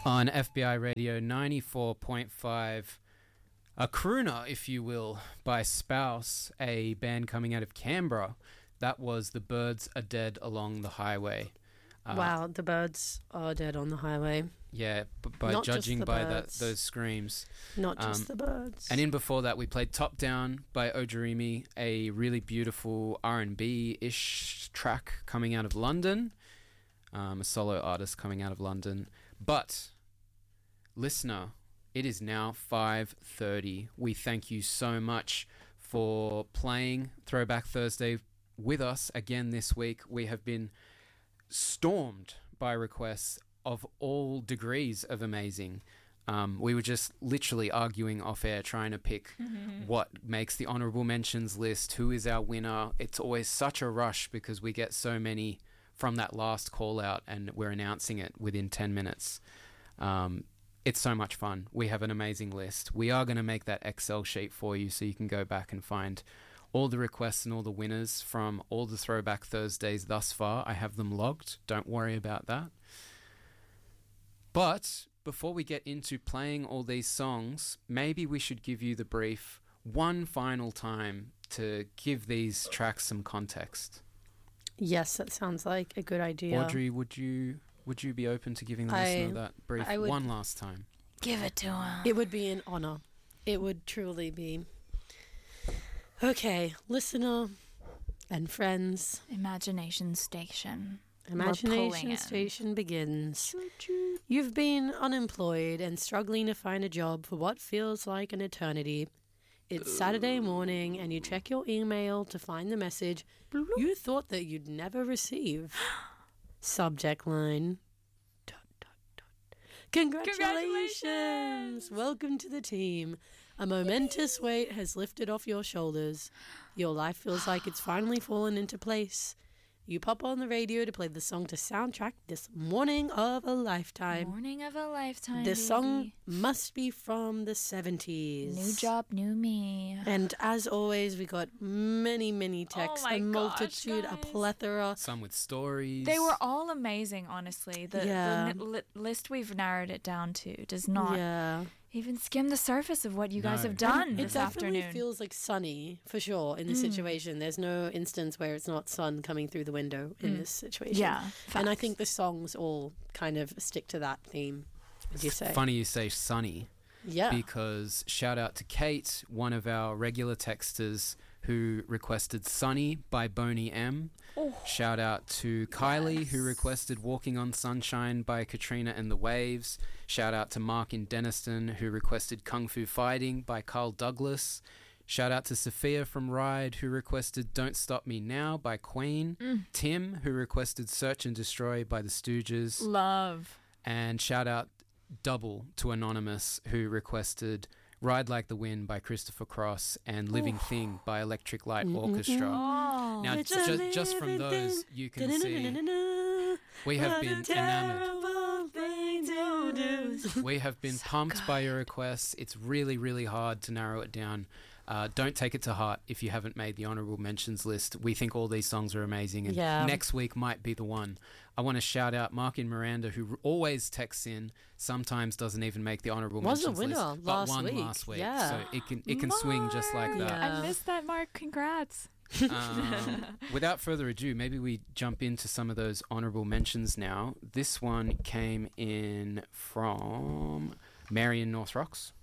On FBI Radio 94.5, a crooner, if you will, by Spouse, a band coming out of Canberra. That was The Birds Are Dead Along the Highway. Wow, the birds are dead on the highway. Yeah, by Not judging just the by birds. those screams. Not just the birds. And in before that, we played Top Down by Ojurimi, a really beautiful R&B-ish track coming out of London, a solo artist coming out of London. But, listener, it is now 5:30. We thank you so much for playing Throwback Thursday with us again this week. We have been stormed by requests of all degrees of amazing. We were just literally arguing off air, trying to pick what makes the honourable mentions list, who is our winner. It's always such a rush because we get so many from that last call out and we're announcing it within 10 minutes. It's so much fun. We have an amazing list. We are going to make that Excel sheet for you so you can go back and find all the requests and all the winners from all the Throwback Thursdays thus far. I have them logged. Don't worry about that. But before we get into playing all these songs, maybe we should give you the brief one final time to give these tracks some context. Yes, that sounds like a good idea. Audrey, would you be open to giving the listener that brief one last time? Give it to him. It would be an honour. It would truly be. Okay, listener and friends. Imagination Station. Imagination Station begins. You've been unemployed and struggling to find a job for what feels like an eternity. It's Saturday morning and you check your email to find the message you thought that you'd never receive. Subject line. ... Congratulations! Welcome to the team. A momentous weight has lifted off your shoulders. Your life feels like it's finally fallen into place. You pop on the radio to play the song to soundtrack This Morning of a Lifetime. Morning of a Lifetime. This song must be from the 70s. New job, new me. And as always, we got many, many texts, a multitude, a plethora. Some with stories. They were all amazing, honestly. The list we've narrowed it down to does not even skim the surface of what you guys have done this afternoon. It definitely feels like sunny, for sure, in this situation. There's no instance where it's not sun coming through the window in this situation. Yeah, and I think the songs all kind of stick to that theme, would you say? Funny you say sunny. Yeah. Because shout out to Kate, one of our regular texters who requested Sunny by Boney M. Shout out to Kylie who requested Walking on Sunshine by Katrina and the Waves. Shout out to Mark in Denniston who requested Kung Fu Fighting by Carl Douglas. Shout out to Sophia from Ride who requested Don't Stop Me Now by Queen. Tim who requested Search and Destroy by the Stooges. Love. And shout out double to Anonymous who requested Ride Like the Wind by Christopher Cross and Living Thing by Electric Light Orchestra. Now, just from those, you can see we have been enamored. We have been pumped by your requests. It's really, really hard to narrow it down. Don't take it to heart if you haven't made the honourable mentions list. We think all these songs are amazing, and next week might be the one. I want to shout out Mark in Miranda, who always texts in, sometimes doesn't even make the honourable mentions list, but won last week. Yeah. So it can swing just like that. I missed that, Mark. Congrats. Without further ado, maybe we jump into some of those honourable mentions now. This one came in from Marion North Rocks.